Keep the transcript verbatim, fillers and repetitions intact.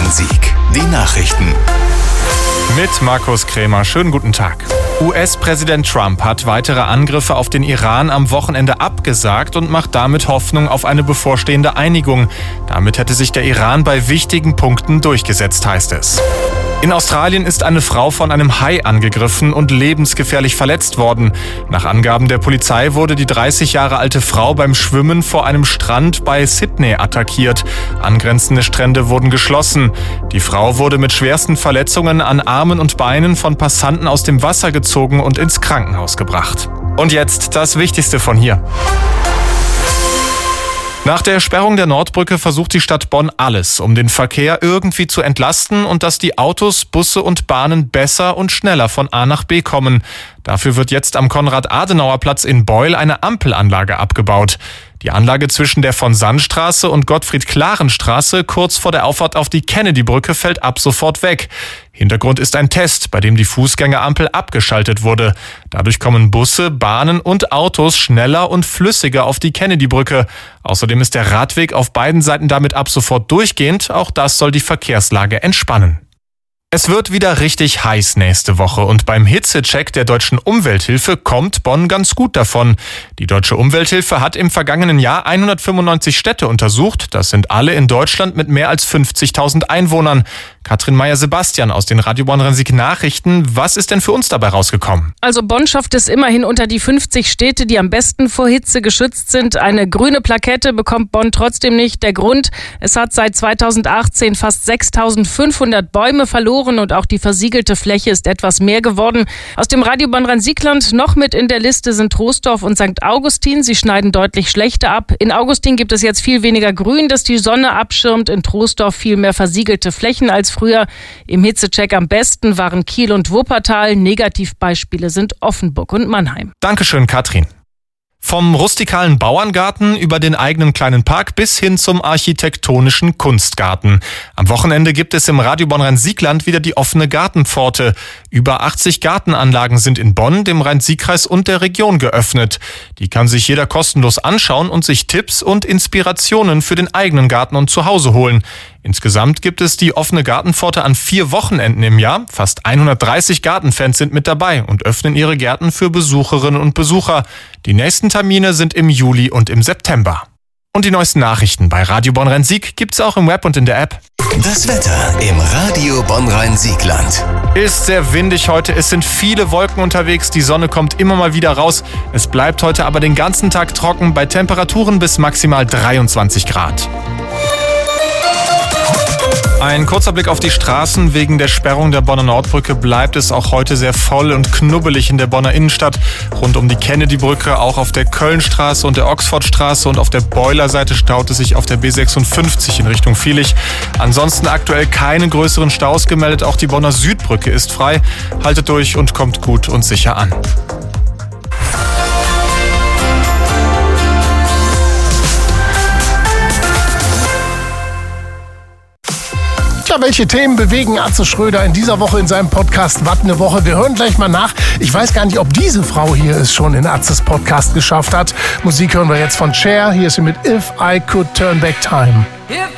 Bonn-Rhein-Sieg. Die Nachrichten. Mit Markus Krämer. Schönen guten Tag. U S-Präsident Trump hat weitere Angriffe auf den Iran am Wochenende abgesagt und macht damit Hoffnung auf eine bevorstehende Einigung. Damit hätte sich der Iran bei wichtigen Punkten durchgesetzt, heißt es. In Australien ist eine Frau von einem Hai angegriffen und lebensgefährlich verletzt worden. Nach Angaben der Polizei wurde die dreißig Jahre alte Frau beim Schwimmen vor einem Strand bei Sydney attackiert. Angrenzende Strände wurden geschlossen. Die Frau wurde mit schwersten Verletzungen an Armen und Beinen von Passanten aus dem Wasser gezogen und ins Krankenhaus gebracht. Und jetzt das Wichtigste von hier. Nach der Sperrung der Nordbrücke versucht die Stadt Bonn alles, um den Verkehr irgendwie zu entlasten und dass die Autos, Busse und Bahnen besser und schneller von A nach B kommen. Dafür wird jetzt am Konrad-Adenauer-Platz in Beuel eine Ampelanlage abgebaut. Die Anlage zwischen der Von-Sand-Straße und Gottfried-Klaren-Straße kurz vor der Auffahrt auf die Kennedy-Brücke fällt ab sofort weg. Hintergrund ist ein Test, bei dem die Fußgängerampel abgeschaltet wurde. Dadurch kommen Busse, Bahnen und Autos schneller und flüssiger auf die Kennedy-Brücke. Außerdem ist der Radweg auf beiden Seiten damit ab sofort durchgehend. Auch das soll die Verkehrslage entspannen. Es wird wieder richtig heiß nächste Woche und beim Hitzecheck der Deutschen Umwelthilfe kommt Bonn ganz gut davon. Die Deutsche Umwelthilfe hat im vergangenen Jahr hundertfünfundneunzig Städte untersucht. Das sind alle in Deutschland mit mehr als fünfzigtausend Einwohnern. Katrin Meyer-Sebastian aus den Radio Bonn-Rhein-Sieg Nachrichten. Was ist denn für uns dabei rausgekommen? Also Bonn schafft es immerhin unter die fünfzig Städte, die am besten vor Hitze geschützt sind. Eine grüne Plakette bekommt Bonn trotzdem nicht. Der Grund, es hat seit zweitausendachtzehn fast sechstausendfünfhundert Bäume verloren und auch die versiegelte Fläche ist etwas mehr geworden. Aus dem Radio Bonn-Rhein-Siegland noch mit in der Liste sind Troisdorf und Sankt Augustin. Sie schneiden deutlich schlechter ab. In Augustin gibt es jetzt viel weniger Grün, das die Sonne abschirmt. In Troisdorf viel mehr versiegelte Flächen als früher. Im Hitzecheck am besten waren Kiel und Wuppertal. Negativbeispiele sind Offenburg und Mannheim. Dankeschön, Katrin. Vom rustikalen Bauerngarten über den eigenen kleinen Park bis hin zum architektonischen Kunstgarten. Am Wochenende gibt es im Radio Bonn-Rhein-Siegland wieder die offene Gartenpforte. Über achtzig Gartenanlagen sind in Bonn, dem Rhein-Sieg-Kreis und der Region geöffnet. Die kann sich jeder kostenlos anschauen und sich Tipps und Inspirationen für den eigenen Garten und zu Hause holen. Insgesamt gibt es die offene Gartenpforte an vier Wochenenden im Jahr. Fast hundertdreißig Gartenfans sind mit dabei und öffnen ihre Gärten für Besucherinnen und Besucher. Die nächsten Termine sind im Juli und im September. Und die neuesten Nachrichten bei Radio Bonn-Rhein-Sieg gibt's auch im Web und in der App. Das Wetter im Radio Bonn-Rhein-Siegland. Ist sehr windig heute, es sind viele Wolken unterwegs, die Sonne kommt immer mal wieder raus. Es bleibt heute aber den ganzen Tag trocken bei Temperaturen bis maximal dreiundzwanzig Grad. Ein kurzer Blick auf die Straßen. Wegen der Sperrung der Bonner Nordbrücke bleibt es auch heute sehr voll und knubbelig in der Bonner Innenstadt. Rund um die Kennedy-Brücke, auch auf der Kölnstraße und der Oxfordstraße und auf der Beuler-Seite staut es sich auf der B sechsundfünfzig in Richtung Viehlich. Ansonsten aktuell keine größeren Staus gemeldet. Auch die Bonner Südbrücke ist frei. Haltet durch und kommt gut und sicher an. Ja, welche Themen bewegen Atze Schröder in dieser Woche in seinem Podcast Wat ne Woche? Wir hören gleich mal nach. Ich weiß gar nicht, ob diese Frau hier es schon in Atzes Podcast geschafft hat. Musik hören wir jetzt von Cher. Hier ist sie mit If I Could Turn Back Time. If